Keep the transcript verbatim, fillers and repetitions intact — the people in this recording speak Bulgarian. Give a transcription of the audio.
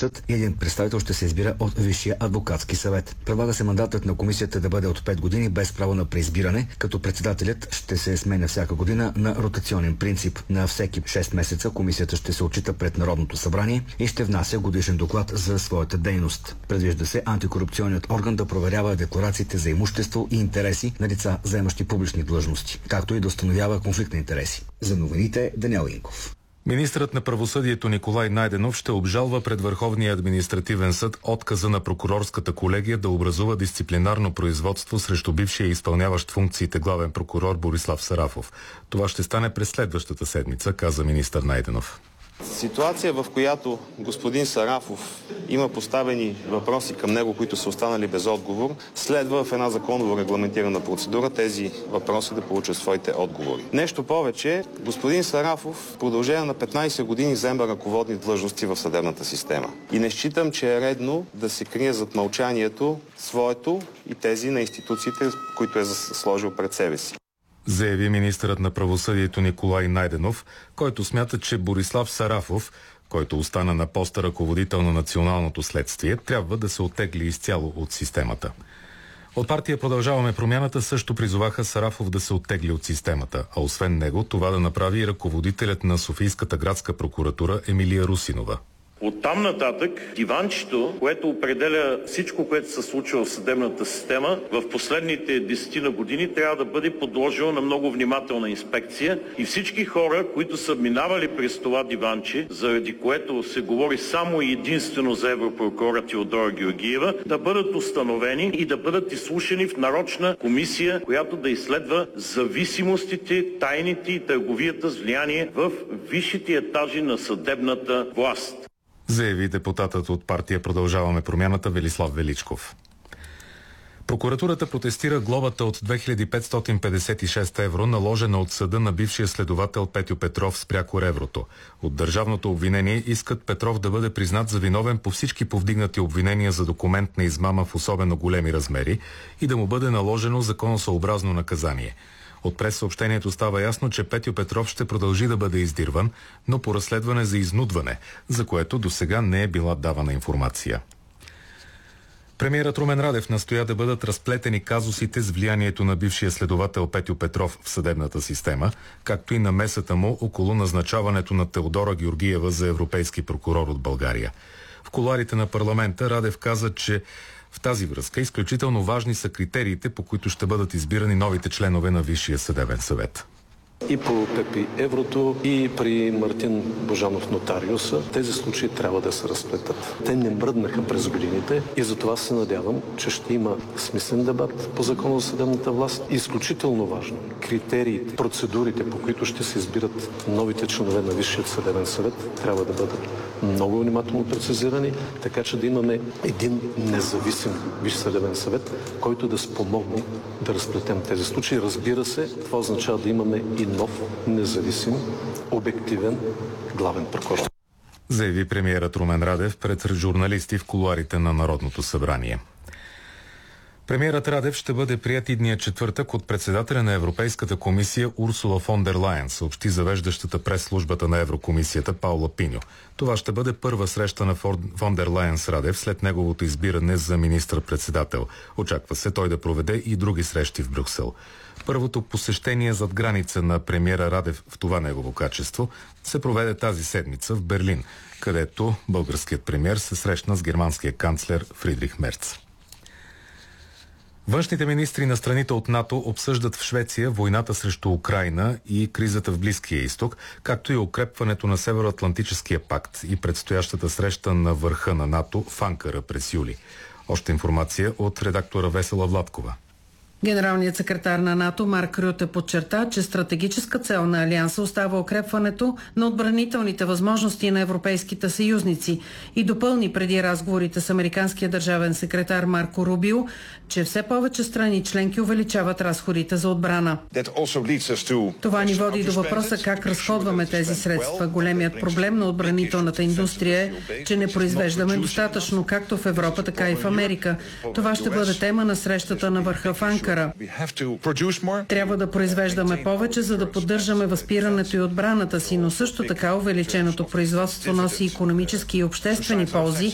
съд и един представител ще се избира от Висшия адвокатски съвет. Предлага се мандатът на комисията да бъде от пет години без право на преизбиране, като председателят ще се сменя всяка година на ротационен принцип. На всеки шест месеца комисията ще се отчита пред Народното събрание и ще внася годишен доклад за своята дейност. Предвижда се антикорупционният орган да проверява декларациите за имущество и интереси на лица, заемащи публични длъжности, както и да установява конфликт на интереси. За новините Даниел Инков. Министърът на правосъдието Николай Найденов ще обжалва пред Върховния административен съд отказа на прокурорската колегия да образува дисциплинарно производство срещу бившия изпълняващ функциите главен прокурор Борислав Сарафов. Това ще стане през следващата седмица, каза министър Найденов. Ситуация, в която господин Сарафов има поставени въпроси към него, които са останали без отговор, следва в една законово регламентирана процедура тези въпроси да получат своите отговори. Нещо повече, господин Сарафов в продължение на петнайсет години заема ръководни длъжности в съдебната система. И не считам, че е редно да се крие зад мълчанието своето и тези на институциите, които е сложил пред себе си. Заяви министърът на правосъдието Николай Найденов, който смята, че Борислав Сарафов, който остана на поста ръководител на националното следствие, трябва да се оттегли изцяло от системата. От партия Продължаваме промяната също призоваха Сарафов да се оттегли от системата, а освен него това да направи и ръководителят на Софийската градска прокуратура Емилия Русинова. Оттам нататък диванчето, което определя всичко, което се случва в съдебната система, в последните десетина години трябва да бъде подложено на много внимателна инспекция и всички хора, които са минавали през това диванче, заради което се говори само и единствено за европрокурора Теодора Георгиева, да бъдат установени и да бъдат изслушани в нарочна комисия, която да изследва зависимостите, тайните и търговията с влияние в висшите етажи на съдебната власт. Заяви депутатът от партия Продължаваме промяната Велислав Величков. Прокуратурата протестира глобата от две хиляди петстотин петдесет и шест евро, наложена от съда на бившия следовател Петьо Петров спряко Реврото. От държавното обвинение искат Петров да бъде признат за виновен по всички повдигнати обвинения за документна измама в особено големи размери и да му бъде наложено законосъобразно наказание. От прессъобщението става ясно, че Петьо Петров ще продължи да бъде издирван, но по разследване за изнудване, за което досега не е била давана информация. Премиерът Румен Радев настоя да бъдат разплетени казусите с влиянието на бившия следовател Петьо Петров в съдебната система, както и намесата му около назначаването на Теодора Георгиева за европейски прокурор от България. В кулоарите на парламента Радев каза, че в тази връзка изключително важни са критериите, по които ще бъдат избирани новите членове на Висшия съдебен съвет. И по Пепи Еврото, и при Мартин Божанов нотариуса, тези случаи трябва да се разплетат. Те не мръднаха през годините и затова се надявам, че ще има смислен дебат по закона за съдебната власт. Изключително важно, критериите, процедурите, по които ще се избират новите членове на Висшия съдебен съвет, трябва да бъдат много внимателно прецизирани, така че да имаме един независим Висш съдебен съвет, който да спомогне да разплетем тези случаи. Разбира се, това означава да имаме и нов, независим, обективен главен прокурор. Заяви премиерът Румен Радев пред журналисти в кулоарите на Народното събрание. Премиерът Радев ще бъде приет идния четвъртък от председателя на Европейската комисия Урсула фон дер Лайен, съобщи завеждащата прес-службата на Еврокомисията Паула Пиньо. Това ще бъде първа среща на фон дер Лайен с Радев след неговото избиране за министър-председател. Очаква се той да проведе и други срещи в Брюксел. Първото посещение зад граница на премиера Радев в това негово качество се проведе тази седмица в Берлин, където българският премиер се срещна с германския канцлер Фридрих Мерц. Външните министри на страните от НАТО обсъждат в Швеция войната срещу Украйна и кризата в Близкия изток, както и укрепването на Североатлантическия пакт и предстоящата среща на върха на НАТО в Анкара през юли. Още информация от редактора Весела Владкова. Генералният секретар на НАТО Марк Рюте подчерта, че стратегическа цел на Алианса остава укрепването на отбранителните възможности на европейските съюзници и допълни преди разговорите с американския държавен секретар Марко Рубио, че все повече страни членки увеличават разходите за отбрана. Това ни води до въпроса как разходваме тези средства. Големият проблем на отбранителната индустрия е, че не произвеждаме достатъчно както в Европа, така и в Америка. Това ще бъде тема на срещата на върха в Анкара. Трябва да произвеждаме повече, за да поддържаме възпирането и отбраната си, но също така увеличеното производство носи икономически и обществени ползи